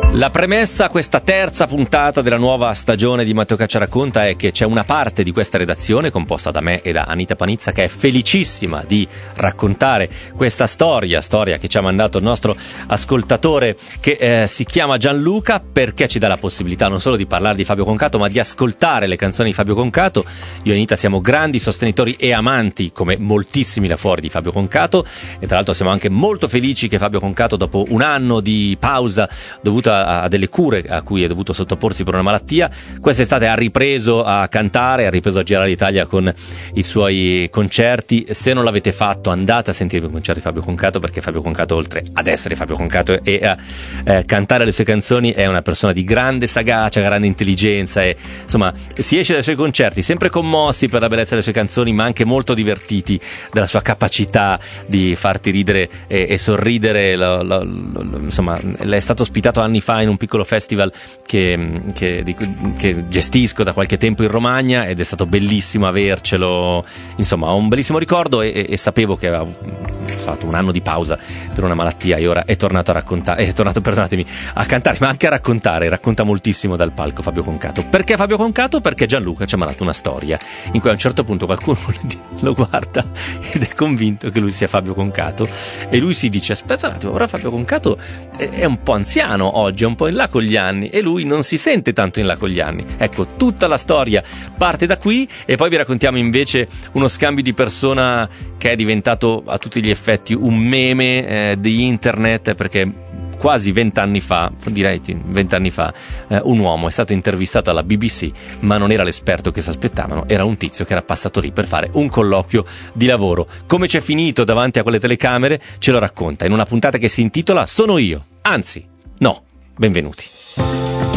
La premessa a questa terza puntata della nuova stagione di Matteo Caccia Racconta è che c'è una parte di questa redazione, composta da me e da Anita Panizza, che è felicissima di raccontare questa storia che ci ha mandato il nostro ascoltatore che si chiama Gianluca, perché ci dà la possibilità non solo di parlare di Fabio Concato ma di ascoltare le canzoni di Fabio Concato. Io e Anita siamo grandi sostenitori e amanti, come moltissimi là fuori, di Fabio Concato, e tra l'altro siamo anche molto felici che Fabio Concato, dopo un anno di pausa dovuta a delle cure a cui è dovuto sottoporsi per una malattia, quest'estate ha ripreso a cantare, ha ripreso a girare l'Italia con i suoi concerti. Se non l'avete fatto, andate a sentire i concerti di Fabio Concato, perché Fabio Concato, oltre ad essere Fabio Concato e a cantare le sue canzoni, è una persona di grande sagacia, grande intelligenza, e insomma si esce dai suoi concerti sempre commossi per la bellezza delle sue canzoni, ma anche molto divertiti dalla sua capacità di farti ridere e sorridere. Insomma, è stato ospitato anni fa in un piccolo festival che gestisco da qualche tempo in Romagna, ed è stato bellissimo avercelo. Insomma, ho un bellissimo ricordo e sapevo che aveva fatto un anno di pausa per una malattia e ora è tornato a raccontare, perdonatemi, a cantare, ma anche a raccontare. Racconta moltissimo dal palco Fabio Concato. Perché Fabio Concato? Perché Gianluca ci ha mandato una storia in cui a un certo punto qualcuno lo guarda ed è convinto che lui sia Fabio Concato, e lui si dice: aspetta un attimo, ora Fabio Concato è un po' anziano oggi, è un po' in là con gli anni, e lui non si sente tanto in là con gli anni. Ecco, tutta la storia parte da qui, e poi vi raccontiamo invece uno scambio di persona che è diventato a tutti gli effetti un meme di internet, perché quasi 20 anni fa, un uomo è stato intervistato alla BBC, ma non era l'esperto che si aspettavano, era un tizio che era passato lì per fare un colloquio di lavoro. Come c'è finito davanti a quelle telecamere ce lo racconta in una puntata che si intitola Sono io, anzi no. Benvenuti.